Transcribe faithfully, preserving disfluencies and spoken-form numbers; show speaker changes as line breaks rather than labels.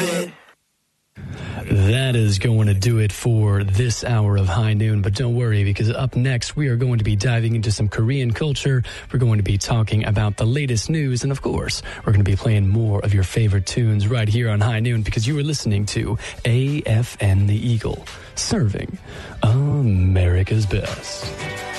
it.
That is going to do it for this hour of High Noon, but don't worry, because up next we are going to be diving into some Korean culture. We're going to be talking about the latest news, and of course, we're going to be playing more of your favorite tunes right here on High Noon, because you are listening to A F N The Eagle, serving America's best.